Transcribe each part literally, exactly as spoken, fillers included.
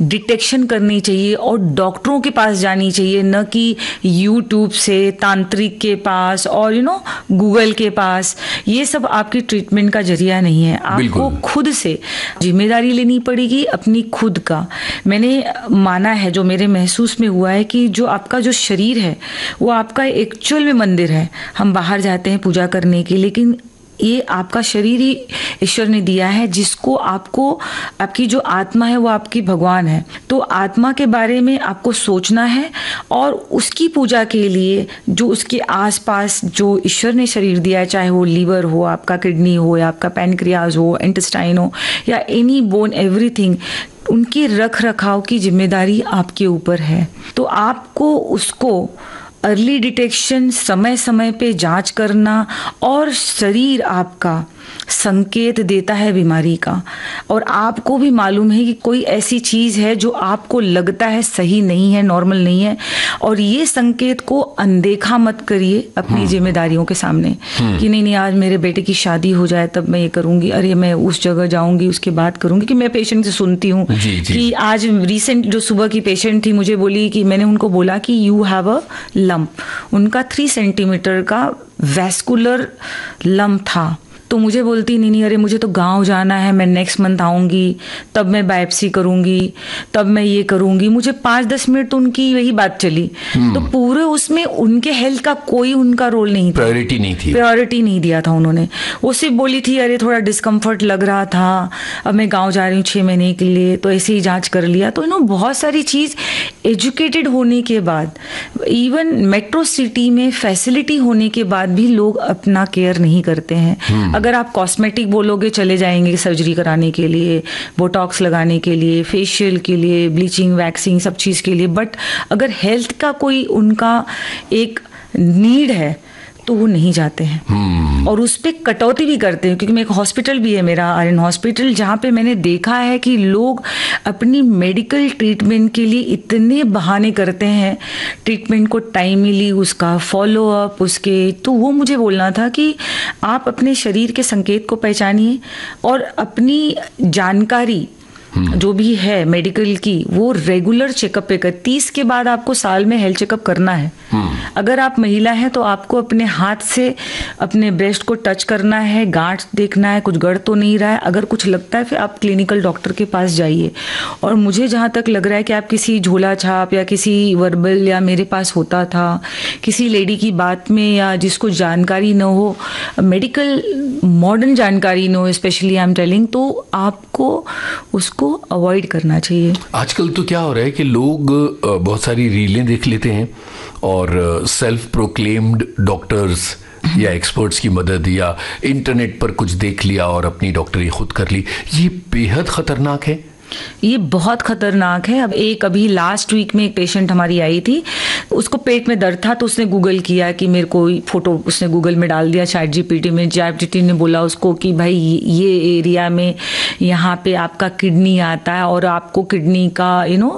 Detection करनी चाहिए और डॉक्टरों के पास जानी चाहिए, न कि यूट्यूब से, तांत्रिक के पास और यू नो गूगल के पास। ये सब आपकी ट्रीटमेंट का जरिया नहीं है। आपको खुद से जिम्मेदारी लेनी पड़ेगी अपनी खुद का। मैंने माना है, जो मेरे महसूस में हुआ है, कि जो आपका जो शरीर है वो आपका एक्चुअल में मंदिर है। हम बाहर जाते हैं पूजा करने की, लेकिन ये आपका शरीर ही ईश्वर ने दिया है, जिसको आपको, आपकी जो आत्मा है वो आपकी भगवान है। तो आत्मा के बारे में आपको सोचना है और उसकी पूजा के लिए जो उसके आसपास जो ईश्वर ने शरीर दिया है, चाहे वो लीवर हो, आपका किडनी हो, या आपका पैनक्रियाज हो, इंटेस्टाइन हो, या एनी बोन, एवरीथिंग, उनकी रख रखाव की जिम्मेदारी आपके ऊपर है। तो आपको उसको अर्ली डिटेक्शन, समय समय पे जांच करना, और शरीर आपका संकेत देता है बीमारी का, और आपको भी मालूम है कि कोई ऐसी चीज है जो आपको लगता है सही नहीं है, नॉर्मल नहीं है, और ये संकेत को अनदेखा मत करिए अपनी जिम्मेदारियों के सामने कि नहीं नहीं आज मेरे बेटे की शादी हो जाए तब मैं ये करूंगी, अरे मैं उस जगह जाऊंगी उसके बाद करूंगी। कि मैं पेशेंट से सुनती हूँ कि आज रिसेंट जो सुबह की पेशेंट थी मुझे बोली कि मैंने उनको बोला कि यू हैव अ लंप, उनका थ्री सेंटीमीटर का वैस्कुलर लंप था। तो मुझे बोलती नहीं नहीं अरे मुझे तो गांव जाना है, मैं नेक्स्ट मंथ आऊंगी, तब मैं बायोप्सी करूंगी, तब मैं ये करूंगी। मुझे पाँच दस मिनट तो उनकी यही बात चली। तो पूरे उसमें उनके हेल्थ का कोई उनका रोल नहीं था, प्रायोरिटी नहीं थी, प्रायोरिटी नहीं दिया था उन्होंने। वो सिर्फ बोली थी अरे थोड़ा डिस्कम्फर्ट लग रहा था, अब मैं गाँव जा रही हूँ छः महीने के लिए, तो ऐसे ही जाँच कर लिया। तो यू नो बहुत सारी चीज़ एजुकेटेड होने के बाद, इवन मेट्रो सिटी में फैसिलिटी होने के बाद भी लोग अपना केयर नहीं करते हैं। अगर आप कॉस्मेटिक बोलोगे चले जाएंगे सर्जरी कराने के लिए, बोटॉक्स लगाने के लिए, फेशियल के लिए, ब्लीचिंग, वैक्सिंग, सब चीज़ के लिए, बट अगर हेल्थ का कोई उनका एक नीड है तो वो नहीं जाते हैं। hmm. और उस पर कटौती भी करते हैं, क्योंकि मैं एक हॉस्पिटल भी है मेरा, आर्यन हॉस्पिटल, जहाँ पे मैंने देखा है कि लोग अपनी मेडिकल ट्रीटमेंट के लिए इतने बहाने करते हैं, ट्रीटमेंट को टाइमली, उसका फॉलो अप, उसके, तो वो मुझे बोलना था कि आप अपने शरीर के संकेत को पहचानिए और अपनी जानकारी जो भी है मेडिकल की वो रेगुलर चेकअप पे कर। तीस के बाद आपको साल में हेल्थ चेकअप करना है। अगर आप महिला हैं तो आपको अपने हाथ से अपने ब्रेस्ट को टच करना है, गांठ देखना है कुछ गड़ तो नहीं रहा है। अगर कुछ लगता है फिर आप क्लिनिकल डॉक्टर के पास जाइए। और मुझे जहाँ तक लग रहा है कि आप किसी झोला छाप या किसी वर्बल, या मेरे पास होता था किसी लेडी की बात में, या जिसको जानकारी न हो, मेडिकल मॉडर्न जानकारी न हो, स्पेशली आई एम टेलिंग, तो आपको उसको अवॉइड करना चाहिए। आजकल तो क्या हो रहा है कि लोग बहुत सारी रीलें देख लेते हैं और सेल्फ प्रोक्लेम्ड डॉक्टर्स या एक्सपर्ट्स की मदद या इंटरनेट पर कुछ देख लिया और अपनी डॉक्टरी खुद कर ली। ये बेहद खतरनाक है। ये बहुत खतरनाक है। अब एक अभी लास्ट वीक में एक पेशेंट हमारी आई थी, उसको पेट में दर्द था, तो उसने गूगल किया कि मेरे को फोटो, उसने गूगल में डाल दिया चैट जीपीटी में। चैट जीपीटी ने बोला उसको कि भाई ये एरिया में यहाँ पे आपका किडनी आता है और आपको किडनी का यू नो,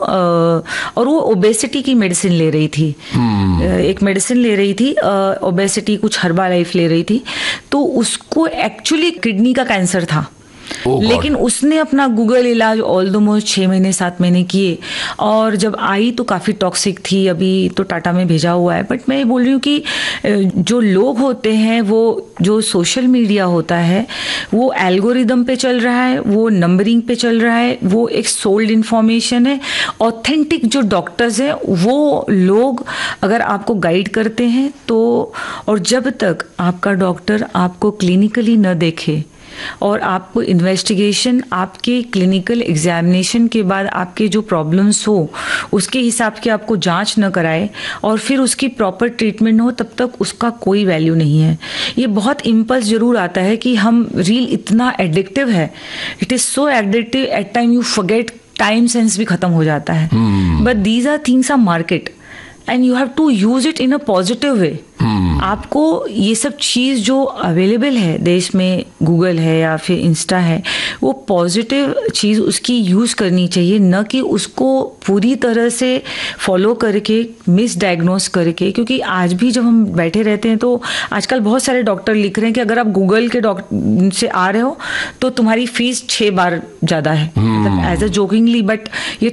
और वो ओबेसिटी की मेडिसिन ले रही थी। hmm. एक मेडिसिन ले रही थी ओबेसिटी, कुछ हर्बा लाइफ ले रही थी, तो उसको एक्चुअली किडनी का कैंसर था। Oh लेकिन उसने अपना गूगल इलाज ऑलमोस्ट छः महीने सात महीने किए, और जब आई तो काफ़ी टॉक्सिक थी। अभी तो टाटा में भेजा हुआ है। बट मैं ये बोल रही हूँ कि जो लोग होते हैं, वो जो सोशल मीडिया होता है वो एल्गोरिदम पे चल रहा है, वो नंबरिंग पे चल रहा है, वो एक सोल्ड इन्फॉर्मेशन है। ऑथेंटिक जो डॉक्टर्स हैं वो लोग अगर आपको गाइड करते हैं तो, और जब तक आपका डॉक्टर आपको क्लिनिकली न देखे और आपको इन्वेस्टिगेशन, आपके क्लिनिकल एग्जामिनेशन के बाद आपके जो प्रॉब्लम्स हो उसके हिसाब के आपको जांच न कराए और फिर उसकी प्रॉपर ट्रीटमेंट हो, तब तक उसका कोई वैल्यू नहीं है। ये बहुत इम्पल्स जरूर आता है कि हम रील इतना एडिक्टिव है, it is so addictive, at time you forget, time sense भी खत्म हो जाता है। But these are things are market and you have to use it in a positive way. आपको ये सब चीज़ जो अवेलेबल है देश में, गूगल है या फिर इंस्टा है, वो पॉजिटिव चीज़ उसकी यूज़ करनी चाहिए, न कि उसको पूरी तरह से फॉलो करके मिस डायग्नोस करके। क्योंकि आज भी जब हम बैठे रहते हैं तो आजकल बहुत सारे डॉक्टर लिख रहे हैं कि अगर आप गूगल के डॉक्टर से आ रहे हो तो तुम्हारी फीस छः बार ज़्यादा है, मतलब एज अ जोकिंगली। बट ये